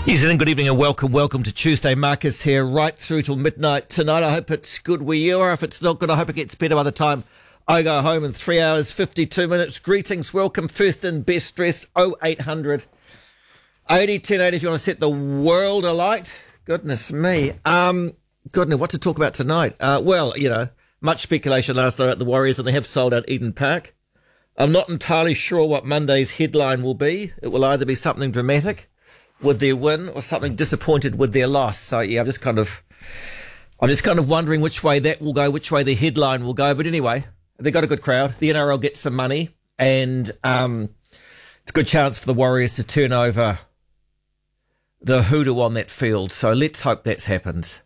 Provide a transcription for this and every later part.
New Zealand, good evening and welcome to Tuesday. Marcus here, right through till midnight tonight. I hope it's good where you are. If it's not good, I hope it gets better by the time I go home in 3 hours, 52 minutes. Greetings, welcome, first and best dressed, 0800 80 10 80 if you want to set the world alight. Goodness me. Goodness, what to talk about tonight? Much speculation last night about the Warriors, and they have sold out Eden Park. I'm not entirely sure what Monday's headline will be. It will either be something dramatic with their win or something disappointed with their loss. So yeah, I'm just kind of wondering which way that will go, which way the headline will go. But anyway, they've got a good crowd. The NRL gets some money, and it's a good chance for the Warriors to turn over the hoodoo on that field. So let's hope that happens.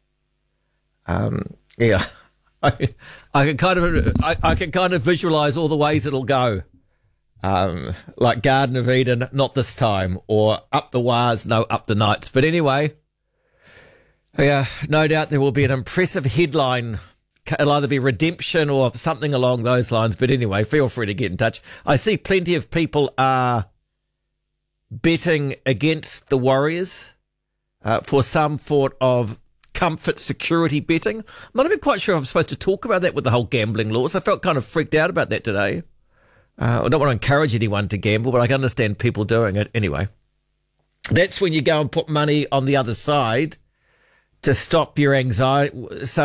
I can kind of visualise all the ways it'll go. Like Garden of Eden, not this time, or up the wires, no, up the nights. But anyway, yeah, no doubt there will be an impressive headline. It'll either be redemption or something along those lines. But anyway, feel free to get in touch. I see plenty of people are betting against the Warriors for some sort of comfort security betting. I'm not even quite sure if I'm supposed to talk about that with the whole gambling laws. I felt kind of freaked out about that today. I don't want to encourage anyone to gamble, but I can understand people doing it anyway. That's when you go and put money on the other side to stop your anxiety.